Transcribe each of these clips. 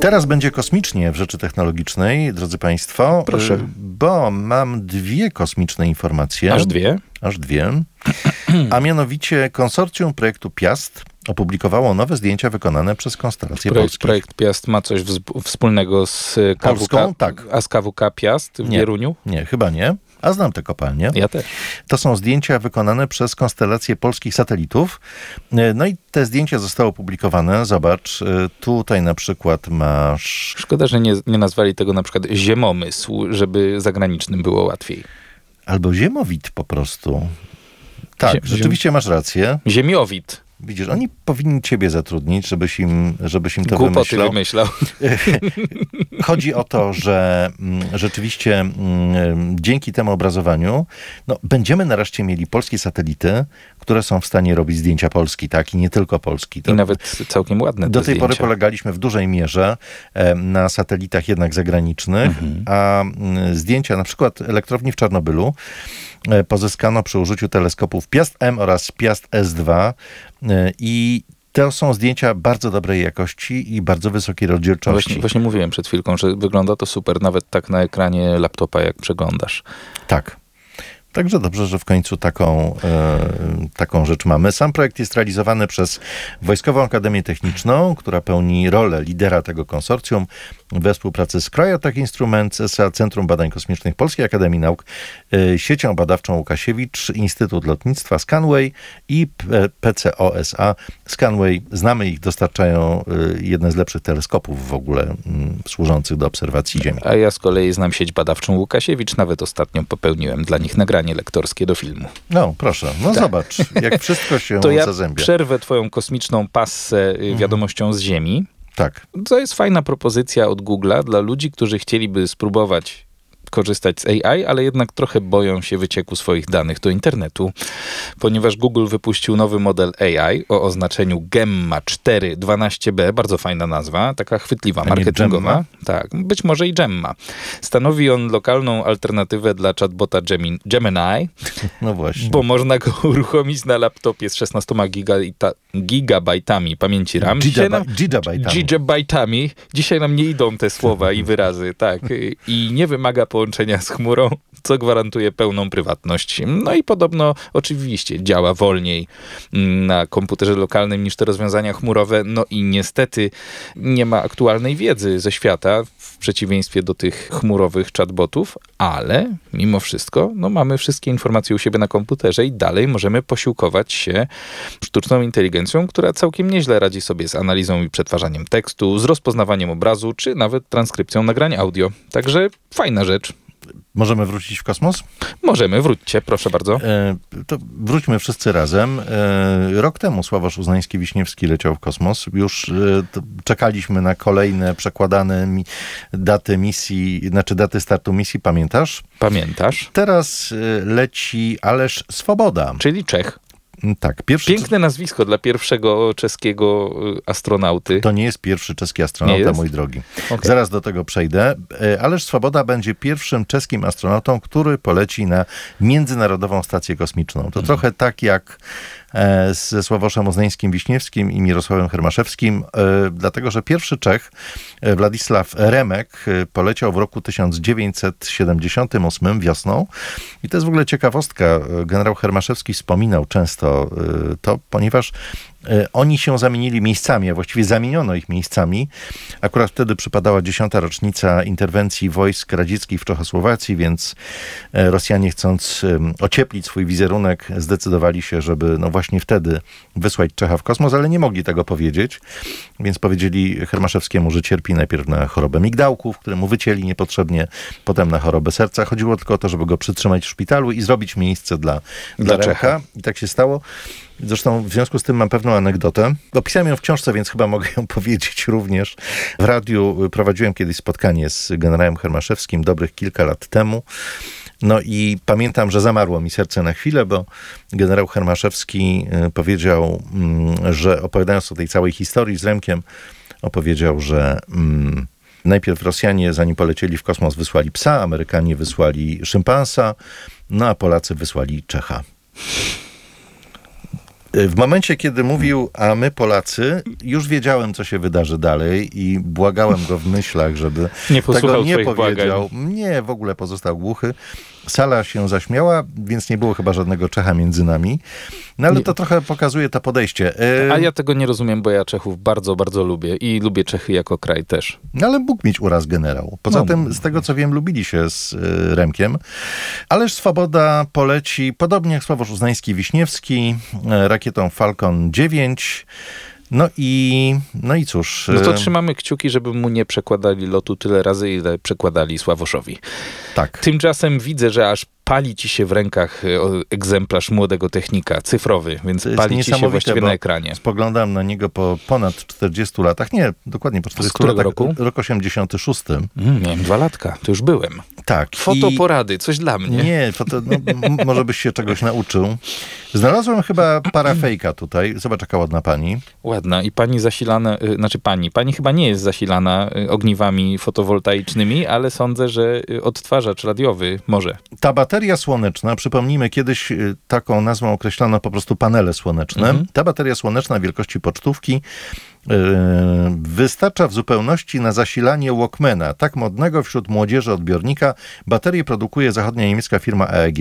Teraz będzie kosmicznie w Rzeczy Technologicznej, drodzy Państwo. Proszę. Bo mam dwie kosmiczne informacje. Aż dwie? Aż dwie. A mianowicie konsorcjum projektu Piast opublikowało nowe zdjęcia wykonane przez konstelację polską. Projekt Piast ma coś wspólnego z Polską? Tak. A z KWK Piast w Wieruniu? Nie, chyba nie. A znam te kopalnie. Ja też. To są zdjęcia wykonane przez konstelację polskich satelitów. No i te zdjęcia zostały opublikowane. Zobacz, tutaj na przykład masz... Szkoda, że nie nazwali tego na przykład ziemomysł, żeby zagranicznym było łatwiej. Albo ziemowit po prostu. Tak, rzeczywiście masz rację. Ziemiowit. Widzisz, oni powinni ciebie zatrudnić, żebyś im to Głupoty wymyślał. Chodzi o to, że rzeczywiście dzięki temu obrazowaniu będziemy nareszcie mieli polskie satelity, które są w stanie robić zdjęcia Polski, tak? I nie tylko Polski. I nawet całkiem ładne do tej zdjęcia. pory polegaliśmy w dużej mierze na satelitach jednak zagranicznych, a zdjęcia na przykład elektrowni w Czarnobylu pozyskano przy użyciu teleskopów Piast-M oraz Piast-S2 i to są zdjęcia bardzo dobrej jakości i bardzo wysokiej rozdzielczości. Właśnie mówiłem przed chwilką, że wygląda to super, nawet tak na ekranie laptopa, jak przeglądasz. Tak. Także dobrze, że w końcu taką rzecz mamy. Sam projekt jest realizowany przez Wojskową Akademię Techniczną, która pełni rolę lidera tego konsorcjum we współpracy z Cryotech Instruments S.A., Centrum Badań Kosmicznych Polskiej Akademii Nauk, Siecią Badawczą Łukasiewicz, Instytut Lotnictwa Scanway i PCO S.A. Scanway, znamy ich, dostarczają jedne z lepszych teleskopów w ogóle służących do obserwacji Ziemi. A ja z kolei znam sieć badawczą Łukasiewicz, nawet ostatnio popełniłem dla nich nagranie lektorskie do filmu. No, proszę. No tak. Zobacz, jak wszystko się to ja zazębia. Przerwę twoją kosmiczną passę wiadomością z Ziemi. Tak. To jest fajna propozycja od Google'a dla ludzi, którzy chcieliby spróbować korzystać z AI, ale jednak trochę boją się wycieku swoich danych do internetu, ponieważ Google wypuścił nowy model AI o oznaczeniu Gemma 412b, bardzo fajna nazwa, taka chwytliwa, marketingowa. Tak, być może i Gemma. Stanowi on lokalną alternatywę dla chatbota Gemini, no właśnie. Bo można go uruchomić na laptopie z 16 gigabajtami pamięci RAM. Gigabajtami. Dzisiaj nam nie idą te słowa i wyrazy, tak. I nie wymaga połączenia z chmurą, co gwarantuje pełną prywatność. No i podobno oczywiście działa wolniej na komputerze lokalnym niż te rozwiązania chmurowe. No i niestety nie ma aktualnej wiedzy ze świata, w przeciwieństwie do tych chmurowych chatbotów, ale mimo wszystko mamy wszystkie informacje u siebie na komputerze i dalej możemy posiłkować się sztuczną inteligencją, która całkiem nieźle radzi sobie z analizą i przetwarzaniem tekstu, z rozpoznawaniem obrazu, czy nawet transkrypcją nagrań audio. Także fajna rzecz. Możemy wrócić w kosmos? Możemy, wróćcie, proszę bardzo. To wróćmy wszyscy razem. Rok temu Sławosz Uznański-Wiśniewski leciał w kosmos. Już czekaliśmy na kolejne przekładane daty misji, daty startu misji, pamiętasz? Pamiętasz. Teraz leci Aleš Svoboda. Czyli Czech. Tak, piękne nazwisko dla pierwszego czeskiego astronauty. To nie jest pierwszy czeski astronauta, mój drogi. Okay. Zaraz do tego przejdę. Aleš Svoboda będzie pierwszym czeskim astronautą, który poleci na Międzynarodową Stację Kosmiczną. To trochę tak jak ze Sławoszem Uznańskim-Wiśniewskim i Mirosławem Hermaszewskim, dlatego że pierwszy Czech, Władysław Remek, poleciał w roku 1978 wiosną. I to jest w ogóle ciekawostka. Generał Hermaszewski wspominał często to, ponieważ oni się zamienili miejscami, a właściwie zamieniono ich miejscami. Akurat wtedy przypadała 10. rocznica interwencji wojsk radzieckich w Czechosłowacji, więc Rosjanie, chcąc ocieplić swój wizerunek, zdecydowali się, żeby właśnie wtedy wysłać Czecha w kosmos, ale nie mogli tego powiedzieć, więc powiedzieli Hermaszewskiemu, że cierpi najpierw na chorobę migdałków, które mu wycięli niepotrzebnie, potem na chorobę serca. Chodziło tylko o to, żeby go przytrzymać w szpitalu i zrobić miejsce dla Czecha. I tak się stało. Zresztą w związku z tym mam pewną anegdotę. Opisałem ją w książce, więc chyba mogę ją powiedzieć również. W radiu prowadziłem kiedyś spotkanie z generałem Hermaszewskim dobrych kilka lat temu. No i pamiętam, że zamarło mi serce na chwilę, bo generał Hermaszewski powiedział, że opowiadając o tej całej historii z Remkiem, opowiedział, że najpierw Rosjanie, zanim polecieli w kosmos, wysłali psa, Amerykanie wysłali szympansa, no a Polacy wysłali Czecha. W momencie, kiedy mówił, a my Polacy, już wiedziałem, co się wydarzy dalej i błagałem go w myślach, żeby Nie posłuchał tego nie twoich powiedział. błagań. Nie, w ogóle pozostał głuchy. Sala się zaśmiała, więc nie było chyba żadnego Czecha między nami. No ale to trochę pokazuje to podejście. A ja tego nie rozumiem, bo ja Czechów bardzo, bardzo lubię i lubię Czechy jako kraj też. No ale mógł mieć uraz generał. Poza tym, z tego co wiem, lubili się z Remkiem. Ależ Swoboda poleci, podobnie jak Sławosz Uznański-Wiśniewski, rakietą Falcon 9. No i cóż. No to trzymamy kciuki, żeby mu nie przekładali lotu tyle razy, ile przekładali Sławoszowi. Tak. Tymczasem widzę, że aż pali ci się w rękach egzemplarz młodego technika, cyfrowy, więc pali ci się właściwie na ekranie. Spoglądam na niego po ponad 40 latach. Nie, dokładnie po 40 którego latach. roku? Rok 86. Miałem 2 latka, to już byłem. Tak. Fotoporady, coś dla mnie. Nie, może byś się czegoś nauczył. Znalazłem chyba parafejka tutaj. Zobacz, jaka ładna pani. Ładna. I pani zasilana, pani chyba nie jest zasilana ogniwami fotowoltaicznymi, ale sądzę, że odtwarzacz radiowy może. Ta bateria słoneczna, przypomnijmy, kiedyś taką nazwą określano po prostu panele słoneczne. Ta bateria słoneczna wielkości pocztówki wystarcza w zupełności na zasilanie Walkmana, tak modnego wśród młodzieży odbiornika. Baterię produkuje zachodnia niemiecka firma AEG.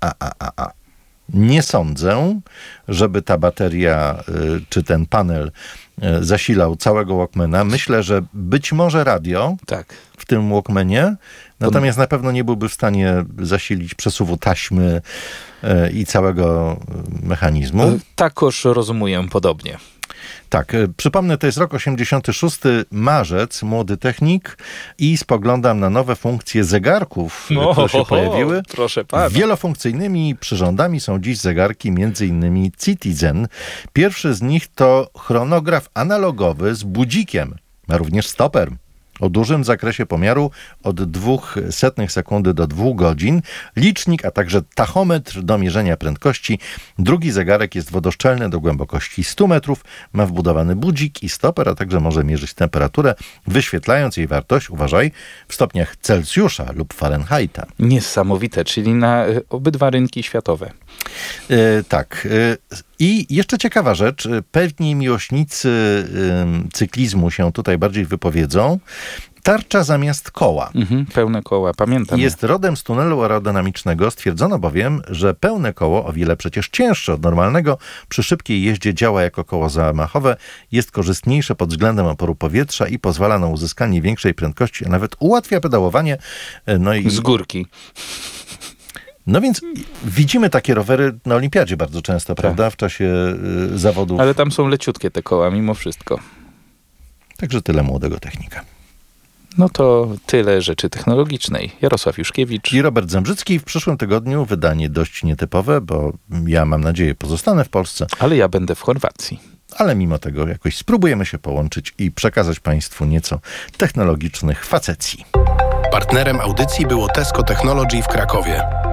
Nie sądzę, żeby ta bateria czy ten panel zasilał całego Walkmana. Myślę, że być może radio w tym Walkmanie, natomiast na pewno nie byłby w stanie zasilić przesuwu taśmy i całego mechanizmu. Takoż rozumiem podobnie. Tak, przypomnę, to jest rok 86, marzec, młody technik i spoglądam na nowe funkcje zegarków, które się pojawiły. Proszę pana. Wielofunkcyjnymi przyrządami są dziś zegarki, m.in. Citizen. Pierwszy z nich to chronograf analogowy z budzikiem, a również stoper o dużym zakresie pomiaru od 0,02 sekundy do 2 godzin, licznik, a także tachometr do mierzenia prędkości. Drugi zegarek jest wodoszczelny do głębokości 100 metrów, ma wbudowany budzik i stoper, a także może mierzyć temperaturę, wyświetlając jej wartość, uważaj, w stopniach Celsjusza lub Fahrenheita. Niesamowite, czyli na obydwa rynki światowe. Tak. I jeszcze ciekawa rzecz, pewni miłośnicy cyklizmu się tutaj bardziej wypowiedzą. Tarcza zamiast koła. Pełne koła, pamiętam. Jest rodem z tunelu aerodynamicznego. Stwierdzono bowiem, że pełne koło, o wiele przecież cięższe od normalnego, przy szybkiej jeździe działa jako koło zamachowe, jest korzystniejsze pod względem oporu powietrza i pozwala na uzyskanie większej prędkości, a nawet ułatwia pedałowanie. Z górki. No więc widzimy takie rowery na olimpiadzie bardzo często, prawda? W czasie zawodów. Ale tam są leciutkie te koła mimo wszystko. Także tyle młodego technika. No to tyle rzeczy technologicznej. Jarosław Juszkiewicz i Robert Zembrzycki. W przyszłym tygodniu wydanie dość nietypowe, bo ja mam nadzieję pozostanę w Polsce. Ale ja będę w Chorwacji. Ale mimo tego jakoś spróbujemy się połączyć i przekazać Państwu nieco technologicznych facecji. Partnerem audycji było Tesco Technology w Krakowie.